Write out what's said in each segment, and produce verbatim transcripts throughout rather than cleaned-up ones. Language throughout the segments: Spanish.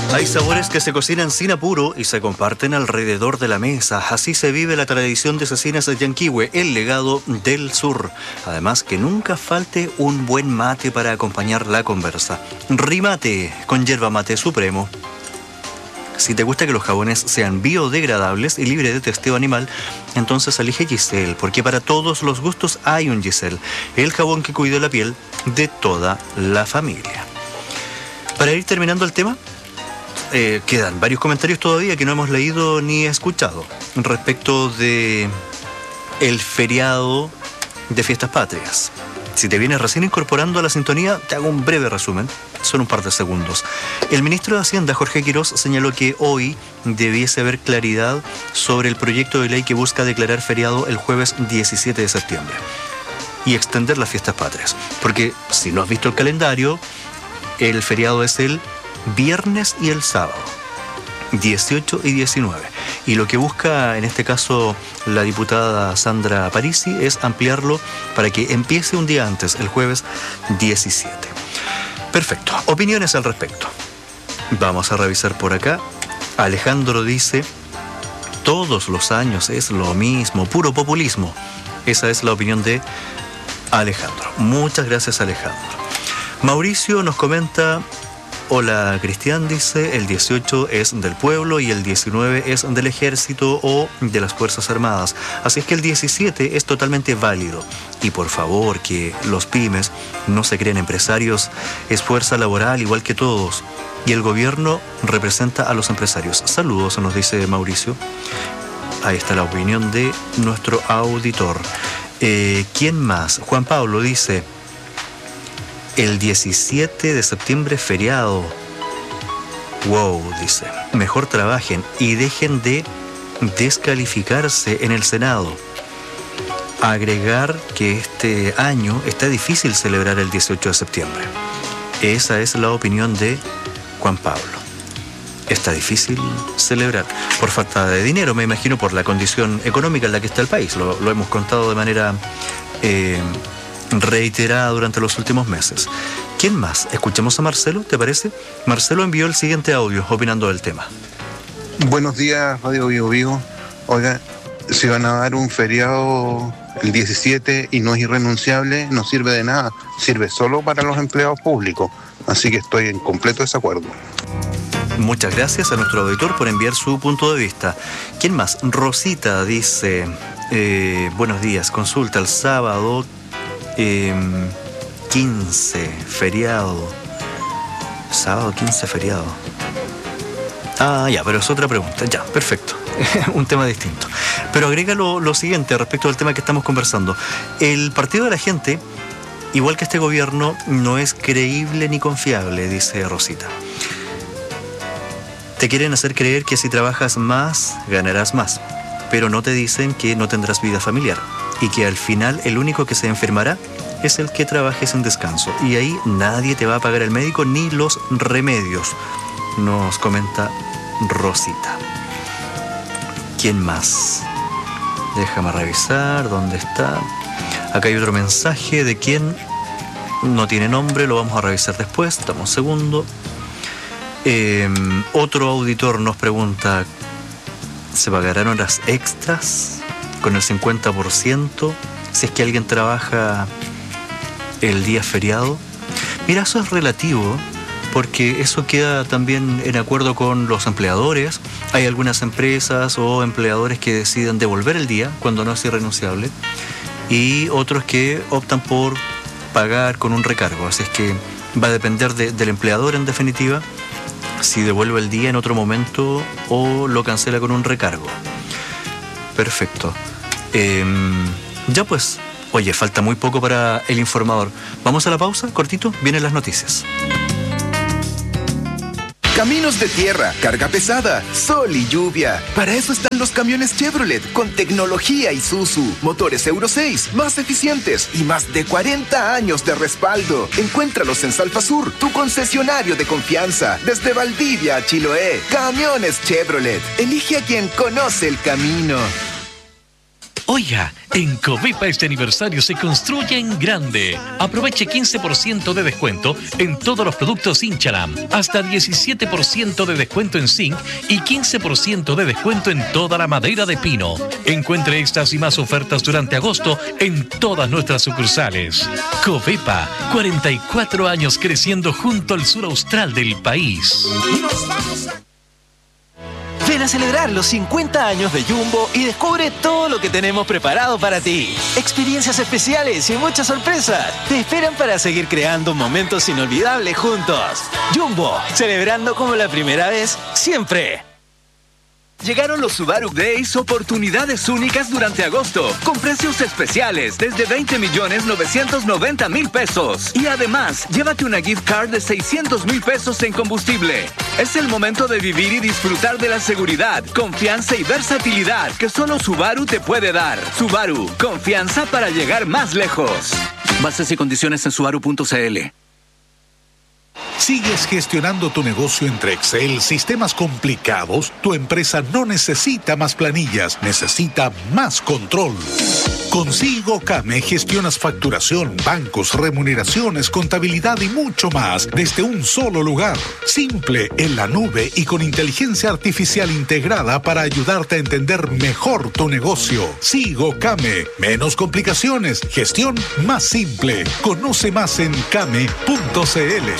Hay sabores que se cocinan sin apuro y se comparten alrededor de la mesa. Así se vive la tradición de Cecinas Yanquihue, el legado del sur. Además, que nunca falte un buen mate para acompañar la conversa. Rimate con yerba mate supremo. Si te gusta que los jabones sean biodegradables y libres de testeo animal, entonces elige Giselle, porque para todos los gustos hay un Giselle, el jabón que cuida la piel de toda la familia. Para ir terminando el tema, Eh, quedan varios comentarios todavía que no hemos leído ni escuchado respecto de el feriado de Fiestas Patrias. Si te vienes recién incorporando a la sintonía, te hago un breve resumen, son un par de segundos. El ministro de Hacienda, Jorge Quirós, señaló que hoy debiese haber claridad sobre el proyecto de ley que busca declarar feriado el jueves diecisiete de septiembre y extender las Fiestas Patrias. Porque si no has visto el calendario, el feriado es el viernes y el sábado, dieciocho y diecinueve. Y lo que busca en este caso la diputada Sandra Parisi es ampliarlo para que empiece un día antes, el jueves diecisiete. Perfecto. Opiniones al respecto. Vamos a revisar por acá. Alejandro dice: todos los años es lo mismo, puro populismo. Esa es la opinión de Alejandro. Muchas gracias, Alejandro. Mauricio nos comenta: hola Cristian, dice, el dieciocho es del pueblo y el diecinueve es del ejército o de las Fuerzas Armadas. Así es que el diecisiete es totalmente válido. Y por favor, que los pymes no se creen empresarios, es fuerza laboral igual que todos. Y el gobierno representa a los empresarios. Saludos, nos dice Mauricio. Ahí está la opinión de nuestro auditor. Eh, ¿Quién más? Juan Pablo dice: el diecisiete de septiembre feriado. Wow, dice. Mejor trabajen y dejen de descalificarse en el Senado. Agregar que este año está difícil celebrar el dieciocho de septiembre. Esa es la opinión de Juan Pablo. Está difícil celebrar por falta de dinero, me imagino, por la condición económica en la que está el país. Lo, lo hemos contado de manera Eh, reiterada durante los últimos meses. ¿Quién más? Escuchemos a Marcelo, ¿te parece? Marcelo envió el siguiente audio opinando del tema. Buenos días, Radio Vivo Vivo. Oiga, si van a dar un feriado el diecisiete y no es irrenunciable, no sirve de nada. Sirve solo para los empleados públicos. Así que estoy en completo desacuerdo. Muchas gracias a nuestro auditor por enviar su punto de vista. ¿Quién más? Rosita dice: eh, buenos días, consulta el sábado Eh, quince, feriado. Sábado quince, feriado. Ah, ya, pero es otra pregunta. Ya, perfecto. Un tema distinto. Pero agrega lo, lo siguiente respecto al tema que estamos conversando. El Partido de la Gente, igual que este gobierno, no es creíble ni confiable, dice Rosita. Te quieren hacer creer que si trabajas más, ganarás más. Pero no te dicen que no tendrás vida familiar. Y que al final el único que se enfermará es el que trabaje sin descanso. Y ahí nadie te va a pagar el médico ni los remedios, nos comenta Rosita. ¿Quién más? Déjame revisar dónde está. Acá hay otro mensaje de quien no tiene nombre, lo vamos a revisar después. Dame un segundo. Eh, otro auditor nos pregunta: ¿se pagarán horas extras con el cincuenta por ciento si es que alguien trabaja el día feriado? Mira, eso es relativo, porque eso queda también en acuerdo con los empleadores. Hay algunas empresas o empleadores que deciden devolver el día cuando no es irrenunciable, y otros que optan por pagar con un recargo. Así es que va a depender de, del empleador, en definitiva, si devuelve el día en otro momento o lo cancela con un recargo. Perfecto. Eh, ya pues, oye, falta muy poco para el informador. Vamos a la pausa, cortito, vienen las noticias. Caminos de tierra, carga pesada, sol y lluvia. Para eso están los camiones Chevrolet, con tecnología Isuzu, motores Euro seis, más eficientes y más de cuarenta años de respaldo. Encuéntralos en Salfasur, tu concesionario de confianza. Desde Valdivia a Chiloé, camiones Chevrolet. Elige a quien conoce el camino. Oiga, en Covepa este aniversario se construye en grande. Aproveche quince por ciento de descuento en todos los productos Inchalam, hasta diecisiete por ciento de descuento en zinc y quince por ciento de descuento en toda la madera de pino. Encuentre estas y más ofertas durante agosto en todas nuestras sucursales. Covepa, cuarenta y cuatro años creciendo junto al sur austral del país. Ven a celebrar los cincuenta años de Jumbo y descubre todo lo que tenemos preparado para ti. Experiencias especiales y muchas sorpresas te esperan para seguir creando momentos inolvidables juntos. Jumbo, celebrando como la primera vez, siempre. Llegaron los Subaru Days, oportunidades únicas durante agosto, con precios especiales desde veinte millones novecientos noventa mil pesos. Y además, llévate una gift card de seiscientos mil pesos en combustible. Es el momento de vivir y disfrutar de la seguridad, confianza y versatilidad que solo Subaru te puede dar. Subaru, confianza para llegar más lejos. Bases y condiciones en subaru punto c l. ¿Sigues gestionando tu negocio entre Excel, sistemas complicados? Tu empresa no necesita más planillas, necesita más control. Con SIGOCAME gestionas facturación, bancos, remuneraciones, contabilidad y mucho más desde un solo lugar. Simple, en la nube y con inteligencia artificial integrada para ayudarte a entender mejor tu negocio. SIGOCAME, menos complicaciones, gestión más simple. Conoce más en came punto c l.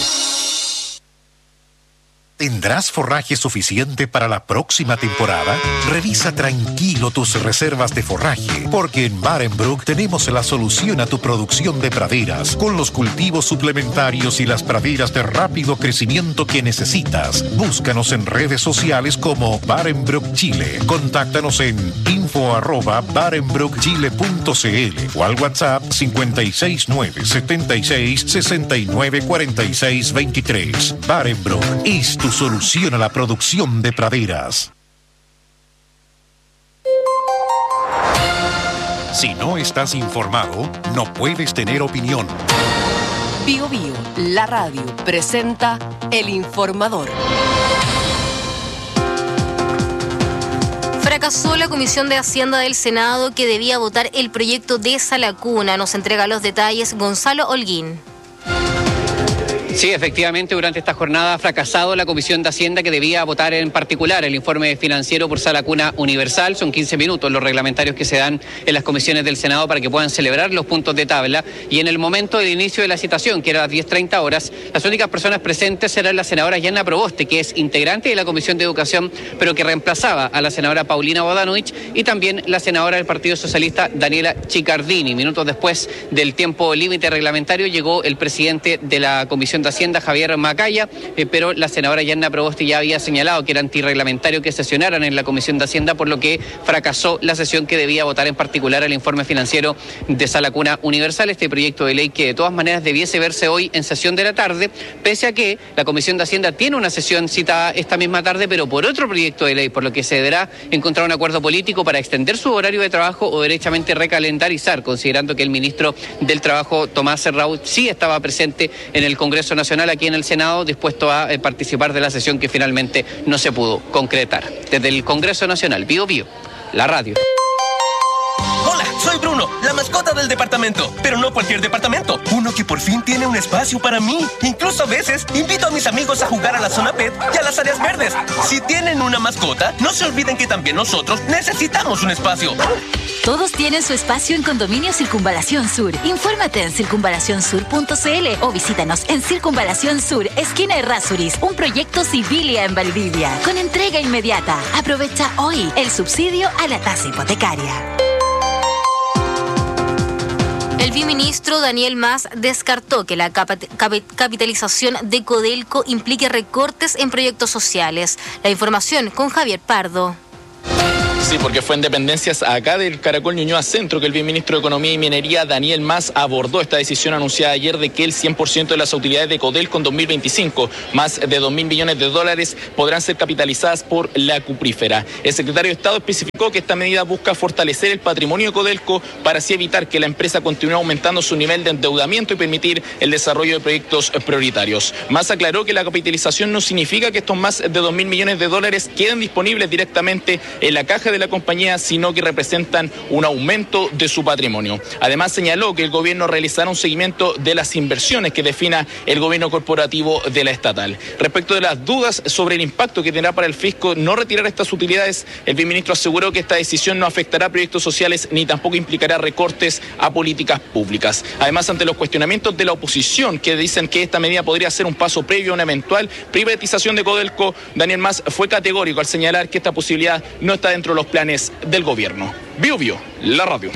¿Tendrás forraje suficiente para la próxima temporada? Revisa tranquilo tus reservas de forraje, porque en Barenbrook tenemos la solución a tu producción de praderas, con los cultivos suplementarios y las praderas de rápido crecimiento que necesitas. Búscanos en redes sociales como Barenbrook Chile. Contáctanos en info arroba barenbrook chile punto c l o al WhatsApp cinco seis nueve, siete seis, seis nueve, cuatro seis dos tres. Barenbrook es tu solución a la producción de praderas. Si no estás informado, no puedes tener opinión. Bio Bio, la radio, presenta El Informador. Fracasó la Comisión de Hacienda del Senado que debía votar el proyecto de Salacuna. Nos entrega los detalles Gonzalo Holguín. Sí, efectivamente, durante esta jornada ha fracasado la Comisión de Hacienda que debía votar en particular el informe financiero por Salacuna Universal. Son quince minutos los reglamentarios que se dan en las comisiones del Senado para que puedan celebrar los puntos de tabla. Y en el momento del inicio de la citación, que era a las diez treinta horas, las únicas personas presentes eran la senadora Yanna Proboste, que es integrante de la Comisión de Educación, pero que reemplazaba a la senadora Paulina Bodanovich, y también la senadora del Partido Socialista, Daniela Chicardini. Minutos después del tiempo límite reglamentario llegó el presidente de la Comisión de Hacienda, Javier Macaya, eh, pero la senadora Yanna Proboste ya había señalado que era antirreglamentario que sesionaran en la Comisión de Hacienda, por lo que fracasó la sesión que debía votar en particular el informe financiero de Salacuna Universal, este proyecto de ley que de todas maneras debiese verse hoy en sesión de la tarde, pese a que la Comisión de Hacienda tiene una sesión citada esta misma tarde, pero por otro proyecto de ley, por lo que se deberá encontrar un acuerdo político para extender su horario de trabajo o derechamente recalendarizar, considerando que el ministro del Trabajo, Tomás Serrault, sí estaba presente en el Congreso Nacional aquí en el Senado, dispuesto a eh, participar de la sesión que finalmente no se pudo concretar. Desde el Congreso Nacional, Bio Bio, la radio. Hola, soy Bruno, la mascota del departamento, pero no cualquier departamento, uno que por fin tiene un espacio para mí. Incluso a veces invito a mis amigos a jugar a la zona pet y a las áreas verdes. Si tienen una mascota, no se olviden que también nosotros necesitamos un espacio. Todos tienen su espacio en Condominio Circunvalación Sur. Infórmate en circunvalación sur punto c l o visítanos en Circunvalación Sur, esquina Errázuriz, un proyecto Civilia en Valdivia, con entrega inmediata. Aprovecha hoy el subsidio a la tasa hipotecaria. El viceministro Daniel Mas descartó que la cap- cap- capitalización de Codelco implique recortes en proyectos sociales. La información con Javier Pardo. Sí, porque fue en dependencias acá del Caracol Ñuñoa Centro que el viceministro de Economía y Minería, Daniel Mas, abordó esta decisión anunciada ayer de que el cien por ciento de las utilidades de Codelco en dos mil veinticinco, más de dos mil millones de dólares, podrán ser capitalizadas por la cuprífera. El secretario de Estado especificó que esta medida busca fortalecer el patrimonio de Codelco para así evitar que la empresa continúe aumentando su nivel de endeudamiento y permitir el desarrollo de proyectos prioritarios. Mas aclaró que la capitalización no significa que estos más de dos mil millones de dólares queden disponibles directamente en la caja de la compañía, sino que representan un aumento de su patrimonio. Además, señaló que el gobierno realizará un seguimiento de las inversiones que defina el gobierno corporativo de la estatal. Respecto de las dudas sobre el impacto que tendrá para el fisco no retirar estas utilidades, el viceministro aseguró que esta decisión no afectará a proyectos sociales ni tampoco implicará recortes a políticas públicas. Además, ante los cuestionamientos de la oposición que dicen que esta medida podría ser un paso previo a una eventual privatización de Codelco, Daniel Mas fue categórico al señalar que esta posibilidad no está dentro de los planes del gobierno. Bio Bio, la radio.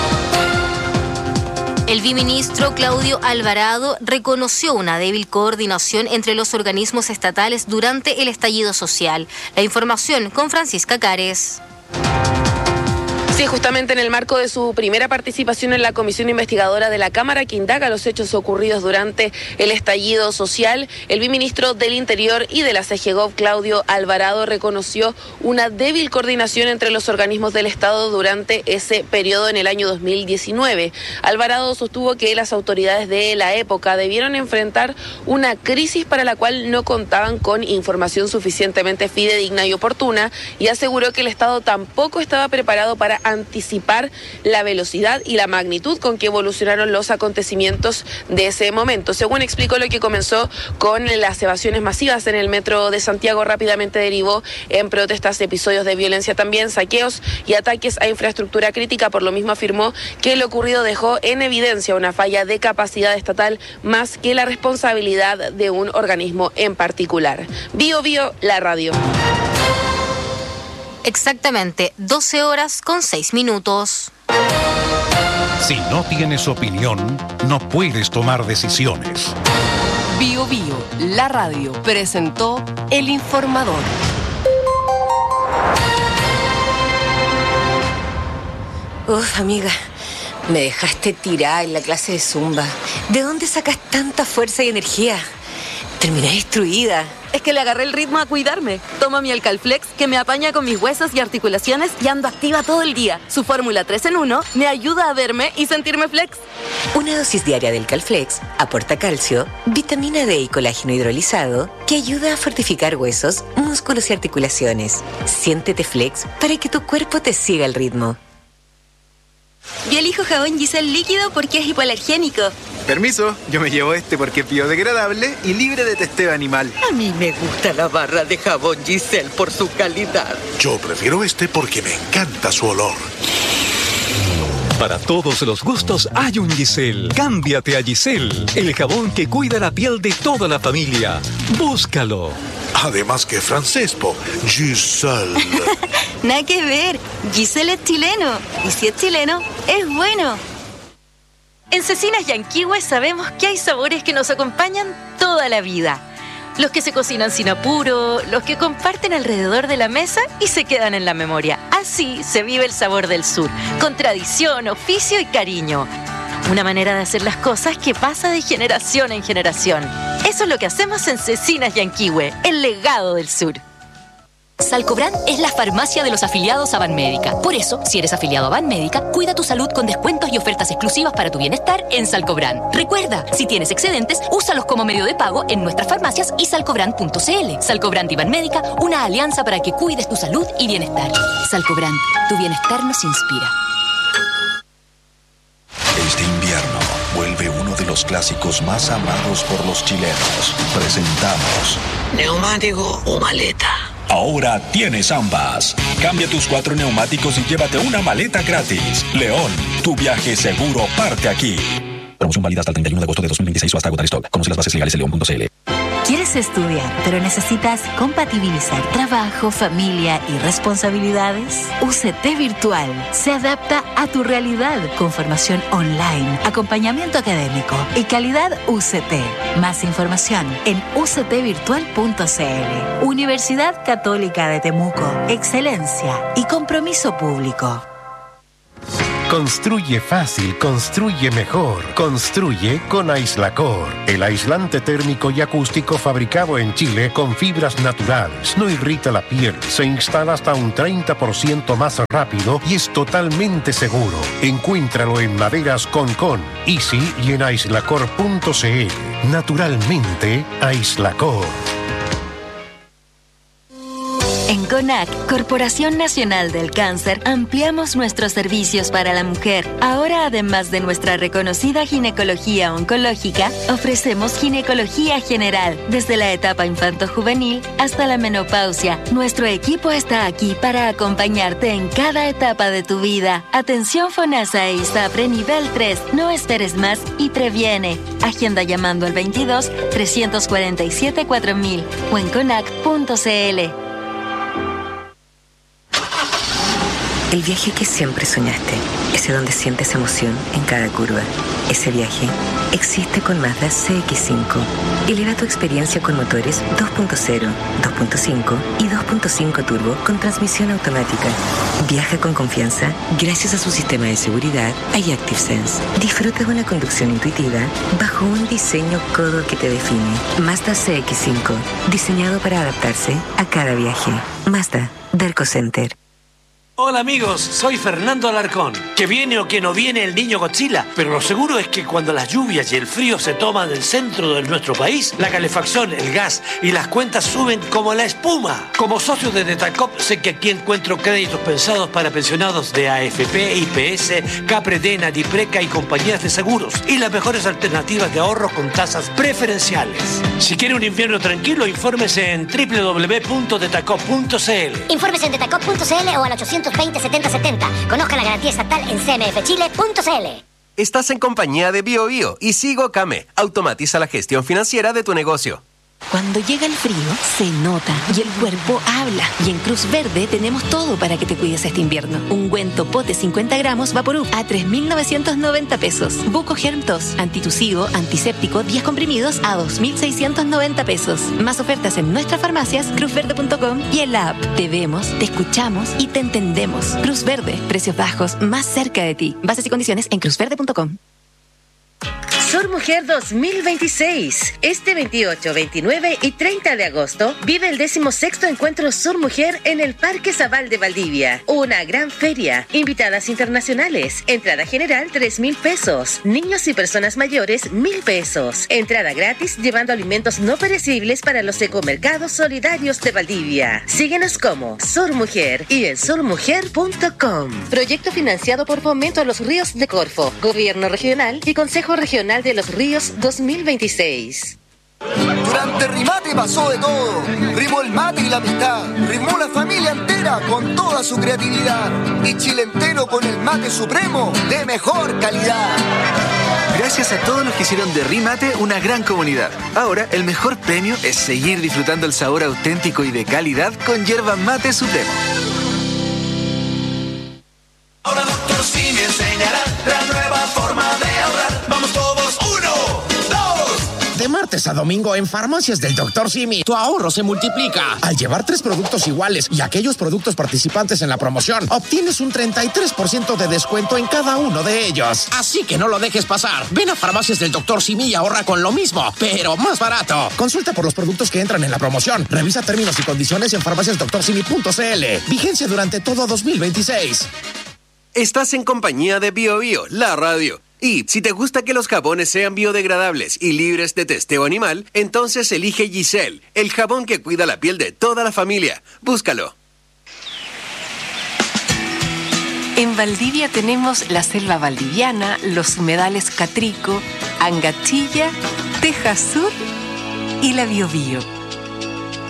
El viceministro Claudio Alvarado reconoció una débil coordinación entre los organismos estatales durante el estallido social. La información con Francisca Cares. Sí, justamente en el marco de su primera participación en la comisión investigadora de la Cámara que indaga los hechos ocurridos durante el estallido social, el viceministro del Interior y de la C G Gov, Claudio Alvarado, reconoció una débil coordinación entre los organismos del Estado durante ese periodo en el año dos mil diecinueve. Alvarado sostuvo que las autoridades de la época debieron enfrentar una crisis para la cual no contaban con información suficientemente fidedigna y oportuna, y aseguró que el Estado tampoco estaba preparado para anticipar la velocidad y la magnitud con que evolucionaron los acontecimientos de ese momento. Según explicó, lo que comenzó con las evasiones masivas en el metro de Santiago rápidamente derivó en protestas, episodios de violencia también, saqueos y ataques a infraestructura crítica. Por lo mismo afirmó que lo ocurrido dejó en evidencia una falla de capacidad estatal más que la responsabilidad de un organismo en particular. Bio Bio, la radio. Exactamente, doce horas con seis minutos. Si no tienes opinión, no puedes tomar decisiones. Bio Bio, la radio, presentó El Informador. Uf, amiga, me dejaste tirada en la clase de Zumba. ¿De dónde sacas tanta fuerza y energía? Terminé destruida. Es que le agarré el ritmo a cuidarme. Tomo mi Alcalflex, que me apaña con mis huesos y articulaciones y ando activa todo el día. Su fórmula tres en uno me ayuda a verme y sentirme flex. Una dosis diaria de Alcalflex aporta calcio, vitamina D y colágeno hidrolizado que ayuda a fortificar huesos, músculos y articulaciones. Siéntete flex para que tu cuerpo te siga el ritmo. Yo elijo jabón Giselle líquido porque es hipoalergénico. Permiso, yo me llevo este porque es biodegradable y libre de testeo animal. A mí me gusta la barra de jabón Giselle por su calidad. Yo prefiero este porque me encanta su olor. Para todos los gustos hay un Giselle. Cámbiate a Giselle, el jabón que cuida la piel de toda la familia. Búscalo. Además que francés, po. Giselle. Nada que ver. Giselle es chileno. Y si es chileno, es bueno. En Cecinas Yanquihue sabemos que hay sabores que nos acompañan toda la vida. Los que se cocinan sin apuro, los que comparten alrededor de la mesa y se quedan en la memoria. Así se vive el sabor del sur, con tradición, oficio y cariño. Una manera de hacer las cosas que pasa de generación en generación. Eso es lo que hacemos en Cecinas Yanquihue, el legado del sur. Salcobran es la farmacia de los afiliados a Banmédica. Por eso, si eres afiliado a Banmédica, cuida tu salud con descuentos y ofertas exclusivas para tu bienestar en Salcobran. Recuerda, si tienes excedentes, úsalos como medio de pago en nuestras farmacias y salcobran punto c l. Salcobran y Banmédica, una alianza para que cuides tu salud y bienestar. Salcobran, tu bienestar nos inspira. Este invierno vuelve uno de los clásicos más amados por los chilenos. Presentamos ¿neumático o maleta? Ahora tienes ambas. Cambia tus cuatro neumáticos y llévate una maleta gratis. León, tu viaje seguro parte aquí. Promoción válida hasta el treinta y uno de agosto de dos mil veintiséis o hasta agotar stock. Conoce las bases legales en león punto c l. ¿Quieres estudiar, pero necesitas compatibilizar trabajo, familia y responsabilidades? U C T Virtual se adapta a tu realidad con formación online, acompañamiento académico y calidad U C T. Más información en u c t virtual punto c l. Universidad Católica de Temuco. Excelencia y compromiso público. Construye fácil, construye mejor. Construye con Aislacor, el aislante térmico y acústico fabricado en Chile con fibras naturales. No irrita la piel, se instala hasta un treinta por ciento más rápido y es totalmente seguro. Encuéntralo en Maderas Concon, Easy y en aislacor punto c l. Naturalmente, Aislacor. En CONAC, Corporación Nacional del Cáncer, ampliamos nuestros servicios para la mujer. Ahora, además de nuestra reconocida ginecología oncológica, ofrecemos ginecología general, desde la etapa infanto-juvenil hasta la menopausia. Nuestro equipo está aquí para acompañarte en cada etapa de tu vida. Atención FONASA e ISAPRE nivel tres. No esperes más y previene. Agenda llamando al veintidós, trescientos cuarenta y siete, cuatro mil o en conac punto c l. El viaje que siempre soñaste, ese donde sientes emoción en cada curva. Ese viaje existe con Mazda C X cinco. Eleva tu experiencia con motores dos punto cero, dos punto cinco y dos punto cinco turbo con transmisión automática. Viaja con confianza gracias a su sistema de seguridad iActive Sense. Disfruta de una conducción intuitiva bajo un diseño codo que te define. Mazda C X cinco, diseñado para adaptarse a cada viaje. Mazda, Derco Center. Hola amigos, soy Fernando Alarcón. Que viene o que no viene el niño Godzilla, pero lo seguro es que cuando las lluvias y el frío se toman el centro de nuestro país, la calefacción, el gas y las cuentas suben como la espuma. Como socio de Detacop, sé que aquí encuentro créditos pensados para pensionados de A F P, I P S, Capredena, Dipreca y compañías de seguros, y las mejores alternativas de ahorro con tasas preferenciales. Si quiere un invierno tranquilo, infórmese en doble u doble u doble u punto detacop punto c l. Infórmese en detacop punto c l o al ochocientos veinte, setenta setenta. Conozca la garantía estatal en c m f chile punto c l. Estás en compañía de BioBio y Sigo Came. Automatiza la gestión financiera de tu negocio. Cuando llega el frío, se nota y el cuerpo habla. Y en Cruz Verde tenemos todo para que te cuides este invierno. Ungüento pote cincuenta gramos Vaporub a tres mil novecientos noventa pesos. Buco Germ Tos, antitusivo, antiséptico, diez comprimidos a dos mil seiscientos noventa pesos. Más ofertas en nuestras farmacias, cruz verde punto com y en la app. Te vemos, te escuchamos y te entendemos. Cruz Verde, precios bajos, más cerca de ti. Bases y condiciones en cruz verde punto com. Sur Mujer dos mil veintiséis. Este veintiocho, veintinueve y treinta de agosto vive el decimosexto Encuentro Sur Mujer en el Parque Zabal de Valdivia. Una gran feria, invitadas internacionales, entrada general tres mil pesos, niños y personas mayores mil pesos, entrada gratis llevando alimentos no perecibles para los ecomercados solidarios de Valdivia. Síguenos como Sur Mujer y en sur mujer punto com. Proyecto financiado por Fomento a los Ríos de Corfo, Gobierno Regional y Consejo Regional de los Ríos dos mil veintiséis. Durante Rimate pasó de todo. Rimó el mate y la amistad. Rimó la familia entera con toda su creatividad. Y Chile entero con el mate supremo de mejor calidad. Gracias a todos los que hicieron de Rimate una gran comunidad. Ahora, el mejor premio es seguir disfrutando el sabor auténtico y de calidad con yerba mate supremo. Ahora Doctor Simi enseñará la nueva forma de ahorrar. Vamos todos, uno, dos. De martes a domingo en Farmacias del Doctor Simi, tu ahorro se multiplica. Al llevar tres productos iguales y aquellos productos participantes en la promoción, obtienes un treinta y tres por ciento de descuento en cada uno de ellos. Así que no lo dejes pasar. Ven a Farmacias del Doctor Simi y ahorra con lo mismo, pero más barato. Consulta por los productos que entran en la promoción. Revisa términos y condiciones en farmacias doctor simi punto c l. Vigencia durante todo dos mil veintiséis. Estás en compañía de BioBio, la radio. Y si te gusta que los jabones sean biodegradables y libres de testeo animal, entonces elige Giselle, el jabón que cuida la piel de toda la familia. Búscalo. En Valdivia tenemos la selva valdiviana, los humedales Catrico, Angachilla, Teja Sur y la BioBio.